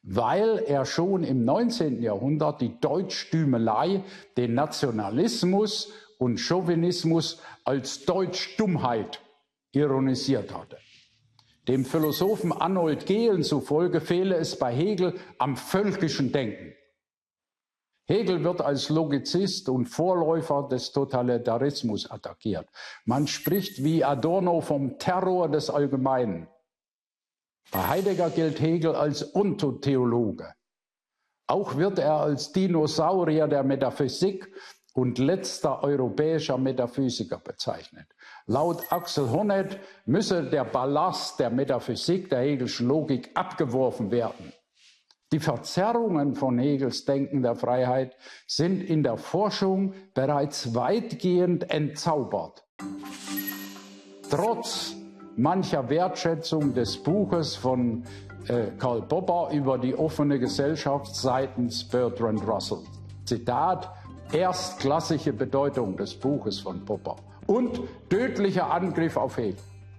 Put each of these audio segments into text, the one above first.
weil er schon im 19. Jahrhundert die Deutschtümelei, den Nationalismus und Chauvinismus als Deutschdummheit ironisiert hatte. Dem Philosophen Arnold Gehlen zufolge fehle es bei Hegel am völkischen Denken. Hegel wird als Logizist und Vorläufer des Totalitarismus attackiert. Man spricht wie Adorno vom Terror des Allgemeinen. Bei Heidegger gilt Hegel als Ontotheologe. Auch wird er als Dinosaurier der Metaphysik und letzter europäischer Metaphysiker bezeichnet. Laut Axel Honneth müsse der Ballast der Metaphysik, der Hegelschen Logik, abgeworfen werden. Die Verzerrungen von Hegels Denken der Freiheit sind in der Forschung bereits weitgehend entzaubert. Trotz mancher Wertschätzung des Buches von Karl Popper über die offene Gesellschaft seitens Bertrand Russell. Zitat: erstklassige Bedeutung des Buches von Popper und tödlicher Angriff auf Hegel.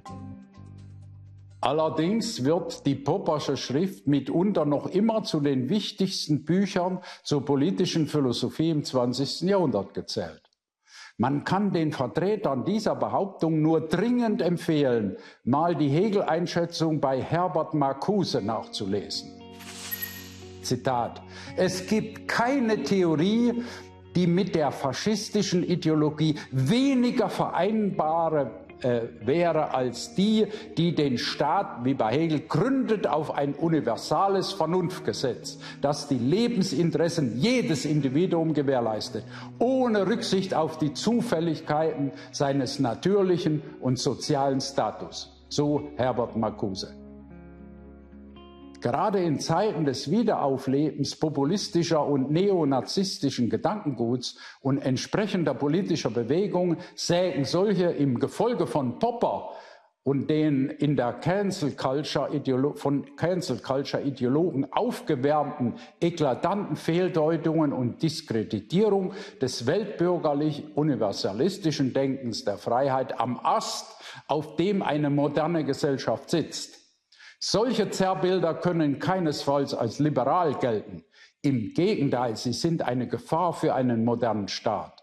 Allerdings wird die Poppersche Schrift mitunter noch immer zu den wichtigsten Büchern zur politischen Philosophie im 20. Jahrhundert gezählt. Man kann den Vertretern dieser Behauptung nur dringend empfehlen, mal die Hegel-Einschätzung bei Herbert Marcuse nachzulesen. Zitat: Es gibt keine Theorie, die mit der faschistischen Ideologie weniger vereinbare wäre als die, die den Staat, wie bei Hegel, gründet auf ein universales Vernunftgesetz, das die Lebensinteressen jedes Individuums gewährleistet, ohne Rücksicht auf die Zufälligkeiten seines natürlichen und sozialen Status. So Herbert Marcuse. Gerade in Zeiten des Wiederauflebens populistischer und neonazistischen Gedankenguts und entsprechender politischer Bewegungen sägen solche im Gefolge von Popper und den in der von Cancel Culture Ideologen aufgewärmten eklatanten Fehldeutungen und Diskreditierung des weltbürgerlich-universalistischen Denkens der Freiheit am Ast, auf dem eine moderne Gesellschaft sitzt. Solche Zerrbilder können keinesfalls als liberal gelten. Im Gegenteil, sie sind eine Gefahr für einen modernen Staat.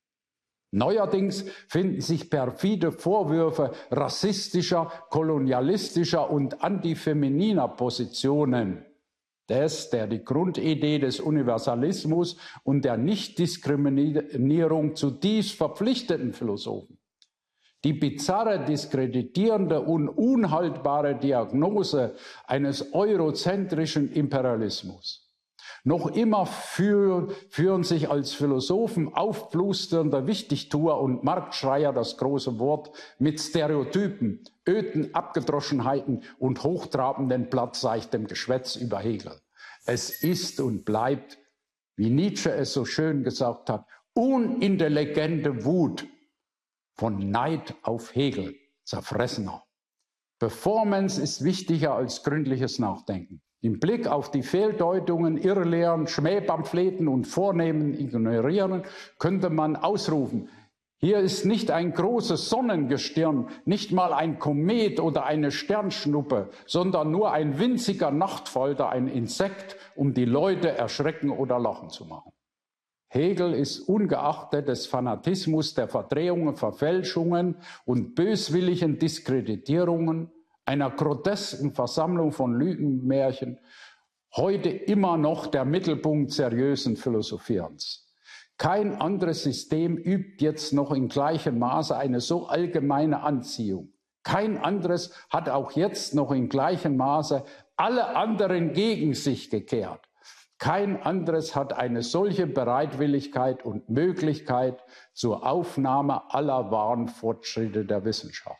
Neuerdings finden sich perfide Vorwürfe rassistischer, kolonialistischer und antifemininer Positionen der die Grundidee des Universalismus und der Nichtdiskriminierung zutiefst verpflichteten Philosophen. Die bizarre, diskreditierende und unhaltbare Diagnose eines eurozentrischen Imperialismus. Noch immer führen sich als Philosophen aufblusternde Wichtigtuer und Marktschreier das große Wort mit Stereotypen, öden Abgedroschenheiten und hochtrabenden, platzseichtem Geschwätz über Hegel. Es ist und bleibt, wie Nietzsche es so schön gesagt hat, unintelligente Wut von Neid auf Hegel, Zerfressener. Performance ist wichtiger als gründliches Nachdenken. Im Blick auf die Fehldeutungen, Irrlehren, Schmähpamphleten und Vornehmen ignorieren, könnte man ausrufen: Hier ist nicht ein großes Sonnengestirn, nicht mal ein Komet oder eine Sternschnuppe, sondern nur ein winziger Nachtfalter, ein Insekt, um die Leute erschrecken oder lachen zu machen. Hegel ist ungeachtet des Fanatismus, der Verdrehungen, Verfälschungen und böswilligen Diskreditierungen, einer grotesken Versammlung von Lügenmärchen, heute immer noch der Mittelpunkt seriösen Philosophierens. Kein anderes System übt jetzt noch in gleichem Maße eine so allgemeine Anziehung. Kein anderes hat auch jetzt noch in gleichem Maße alle anderen gegen sich gekehrt. Kein anderes hat eine solche Bereitwilligkeit und Möglichkeit zur Aufnahme aller wahren Fortschritte der Wissenschaft.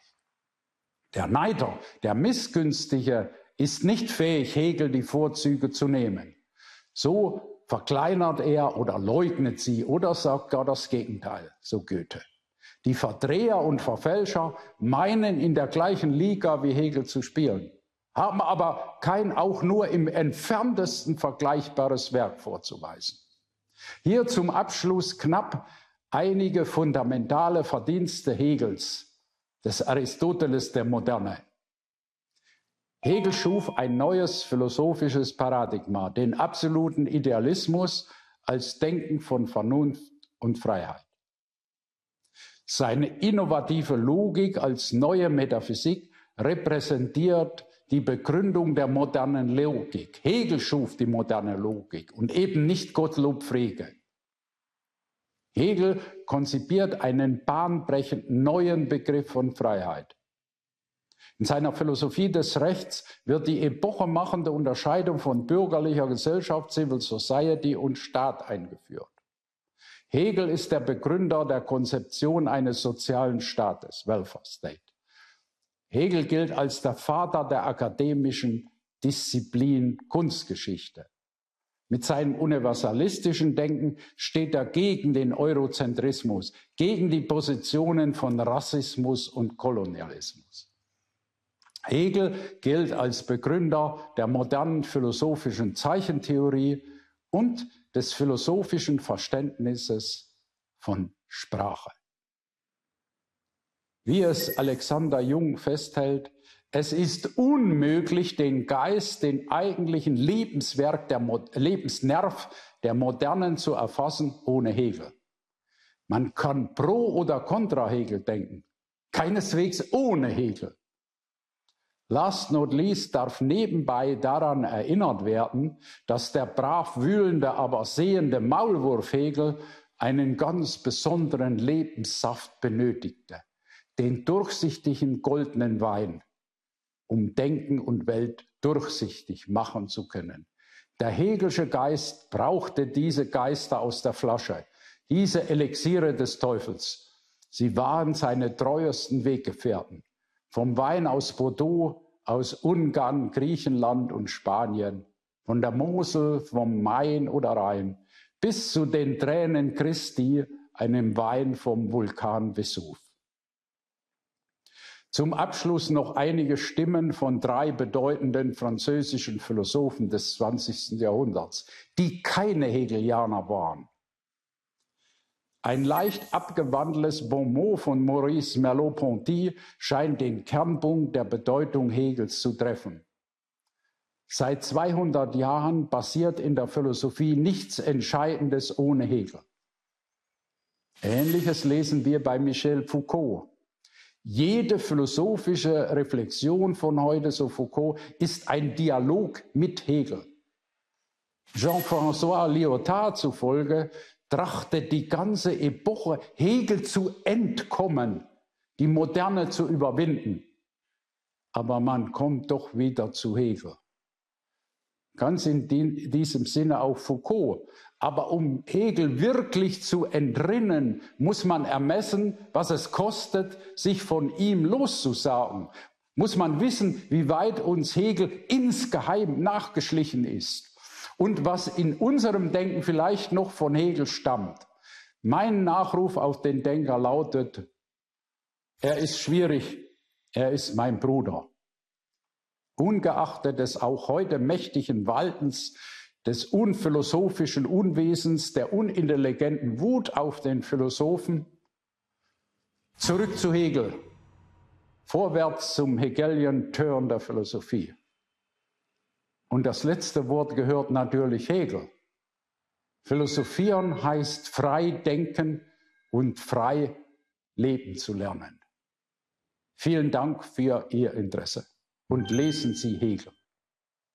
Der Neider, der Missgünstige, ist nicht fähig, Hegel die Vorzüge zu nehmen. So verkleinert er oder leugnet sie oder sagt gar das Gegenteil, so Goethe. Die Verdreher und Verfälscher meinen, in der gleichen Liga wie Hegel zu spielen, haben aber kein auch nur im entferntesten vergleichbares Werk vorzuweisen. Hier zum Abschluss knapp einige fundamentale Verdienste Hegels, des Aristoteles der Moderne. Hegel schuf ein neues philosophisches Paradigma, den absoluten Idealismus als Denken von Vernunft und Freiheit. Seine innovative Logik als neue Metaphysik repräsentiert die Begründung der modernen Logik. Hegel schuf die moderne Logik und eben nicht Gottlob Frege. Hegel konzipiert einen bahnbrechenden neuen Begriff von Freiheit. In seiner Philosophie des Rechts wird die epochemachende Unterscheidung von bürgerlicher Gesellschaft, Civil Society und Staat eingeführt. Hegel ist der Begründer der Konzeption eines sozialen Staates, Welfare State. Hegel gilt als der Vater der akademischen Disziplin Kunstgeschichte. Mit seinem universalistischen Denken steht er gegen den Eurozentrismus, gegen die Positionen von Rassismus und Kolonialismus. Hegel gilt als Begründer der modernen philosophischen Zeichentheorie und des philosophischen Verständnisses von Sprache. Wie es Alexander Jung festhält, es ist unmöglich, den Geist, den eigentlichen Lebensnerv der Modernen zu erfassen ohne Hegel. Man kann pro oder contra Hegel denken, keineswegs ohne Hegel. Last not least darf nebenbei daran erinnert werden, dass der brav wühlende, aber sehende Maulwurf Hegel einen ganz besonderen Lebenssaft benötigte, den durchsichtigen goldenen Wein, um Denken und Welt durchsichtig machen zu können. Der Hegelsche Geist brauchte diese Geister aus der Flasche, diese Elixiere des Teufels. Sie waren seine treuesten Weggefährten. Vom Wein aus Bordeaux, aus Ungarn, Griechenland und Spanien, von der Mosel, vom Main oder Rhein, bis zu den Tränen Christi, einem Wein vom Vulkan Vesuv. Zum Abschluss noch einige Stimmen von 3 bedeutenden französischen Philosophen des 20. Jahrhunderts, die keine Hegelianer waren. Ein leicht abgewandeltes Bonmot von Maurice Merleau-Ponty scheint den Kernpunkt der Bedeutung Hegels zu treffen. Seit 200 Jahren passiert in der Philosophie nichts Entscheidendes ohne Hegel. Ähnliches lesen wir bei Michel Foucault. Jede philosophische Reflexion von heute, so Foucault, ist ein Dialog mit Hegel. Jean-François Lyotard zufolge trachtet die ganze Epoche, Hegel zu entkommen, die Moderne zu überwinden. Aber man kommt doch wieder zu Hegel. Ganz in diesem Sinne auch Foucault. Aber um Hegel wirklich zu entrinnen, muss man ermessen, was es kostet, sich von ihm loszusagen. Muss man wissen, wie weit uns Hegel insgeheim nachgeschlichen ist. Und was in unserem Denken vielleicht noch von Hegel stammt. Mein Nachruf auf den Denker lautet, er ist schwierig, er ist mein Bruder. Ungeachtet des auch heute mächtigen Waltens, des unphilosophischen Unwesens, der unintelligenten Wut auf den Philosophen, zurück zu Hegel, vorwärts zum Hegelian Turn der Philosophie. Und das letzte Wort gehört natürlich Hegel. Philosophieren heißt frei denken und frei leben zu lernen. Vielen Dank für Ihr Interesse und lesen Sie Hegel.